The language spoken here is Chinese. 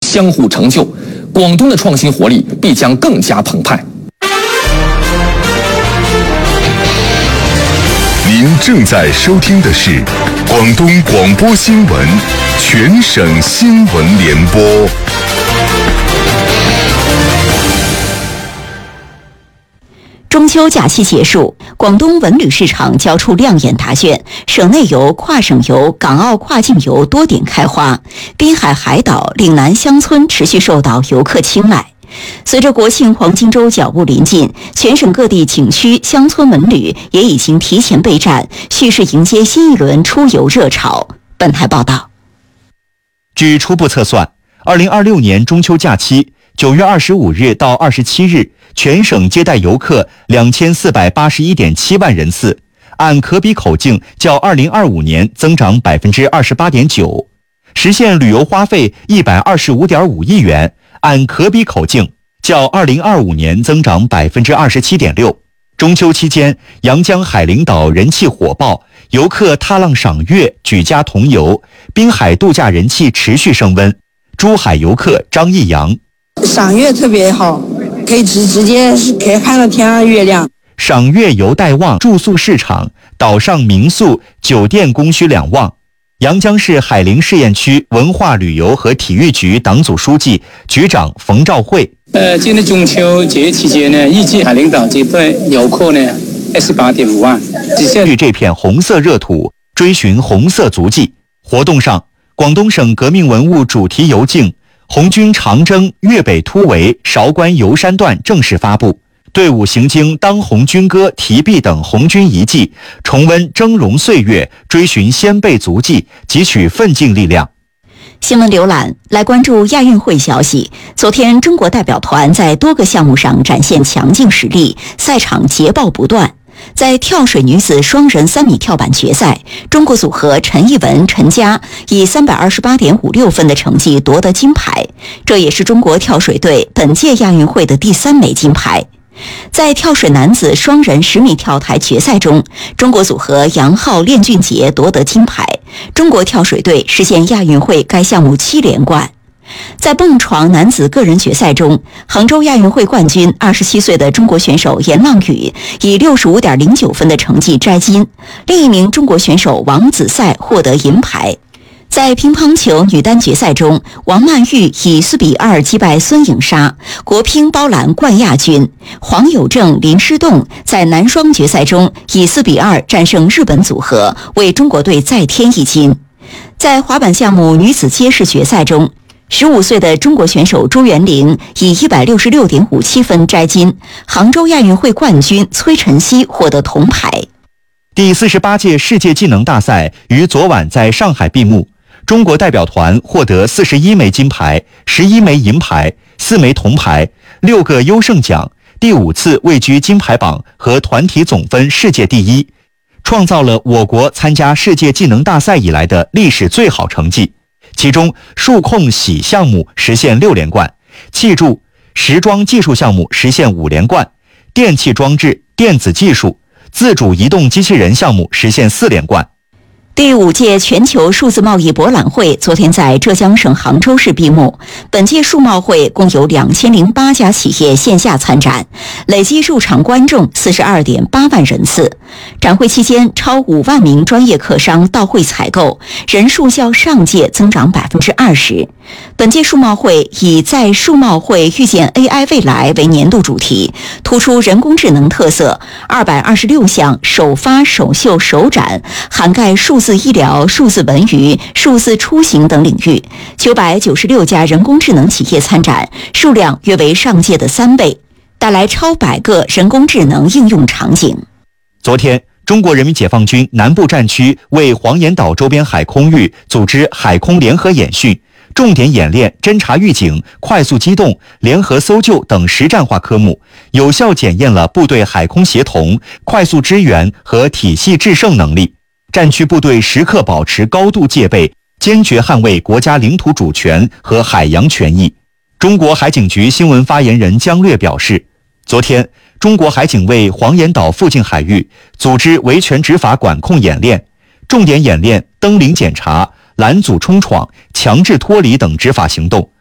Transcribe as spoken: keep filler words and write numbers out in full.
相互成就，广东的创新活力必将更加澎湃。 您正在收听的是广东广播新闻全省新闻联播。 中秋假期结束，广东文旅市场交出亮眼答卷，省内游、跨省游、港澳跨境游多点开花，滨海海岛、岭南乡村持续受到游客青睐。随着国庆黄金周脚步临近，全省各地景区、乡村文旅也已经提前备战，蓄势迎接新一轮出游热潮。本台报道， 据初步测算，二零二六年中秋假期九月二十五日到二十七日，全省接待游客两千四百八十一点七万人次，按可比口径较二零二五年增长百分之二十八点九，实现旅游花费一百二十五点五亿元，按可比口径较二零二五年增长百分之二十七点六。中秋期间，阳江海陵岛人气火爆，游客踏浪赏月、举家同游，滨海度假人气持续升温。珠海游客张义阳， 赏月特别好，可以直直接可以看到天上月亮。 赏月游待望，住宿市场、岛上民宿、酒店供需两旺。阳江市海陵试验区文化旅游和体育局党组书记、局长冯兆慧。 呃，今年中秋节期间呢，预计海陵岛接待游客呢二十八点五万。 据这片红色热土，追寻红色足迹。活动上，广东省革命文物主题游径红军长征粤北突围韶关游山段正式发布。队伍行经当红军歌、题壁等红军遗迹，重温峥嵘岁月，追寻先辈足迹，汲取奋进力量。 新闻浏览，来关注亚运会消息。昨天，中国代表团在多个项目上展现强劲实力，赛场捷报不断。在跳水女子双人三米跳板决赛，中国组合陈艺文、陈佳以三百二十八点五六分的成绩夺得金牌，这也是中国跳水队本届亚运会的第三枚金牌。在跳水男子双人十米跳台决赛中，中国组合杨昊、练俊杰夺得金牌，中国跳水队实现亚运会该项目七连冠。在蹦床男子个人决赛中，杭州亚运会冠军二十七岁的中国选手严浪宇以 六十五点零九分的成绩摘金，另一名中国选手王子赛获得银牌。在乒乓球女单决赛中，王曼玉以四比二击败孙颖莎，国乒包揽冠亚军。黄有正、林诗栋在男双决赛中以四比二战胜日本组合，为中国队再添一金。在滑板项目女子街式决赛中，十五岁的中国选手朱元玲以 一百六十六点五七分摘金，杭州亚运会冠军崔晨曦获得铜牌。 第四十八届世界技能大赛于昨晚在上海闭幕。中国代表团获得四十一枚金牌、十一枚银牌、四枚铜牌、六个优胜奖，第五次位居金牌榜和团体总分世界第一，创造了我国参加世界技能大赛以来的历史最好成绩。其中，数控洗项目实现六连冠，器筑、时装技术项目实现五连冠，电气装置、电子技术、自主移动机器人项目实现四连冠。 第五届全球数字贸易博览会昨天在浙江省杭州市闭幕。本届数贸会共有两千零八家企业线下参展，累计入场观众四十二点八万人次。展会期间，超五万名专业客商到会采购，人数较上届增长百分之二十。本届数贸会以在数贸会遇见 A I 未来为年度主题，突出人工智能特色，二百二十六项首发、首秀、首展，涵盖数字医疗、数字文娱、数字出行等领域。九百九十六家人工智能企业参展，数量约为上届的三倍，带来超百个人工智能应用场景。 昨天，中国人民解放军南部战区为黄岩岛周边海空域组织海空联合演训，重点演练侦察预警、快速机动、联合搜救等实战化科目，有效检验了部队海空协同、快速支援和体系制胜能力。战区部队时刻保持高度戒备，坚决捍卫国家领土主权和海洋权益。中国海警局新闻发言人姜略表示，昨天，中国海警为黄岩岛附近海域组织维权执法管控演练，重点演练登临检查、拦阻冲闯、强制脱离等执法行动，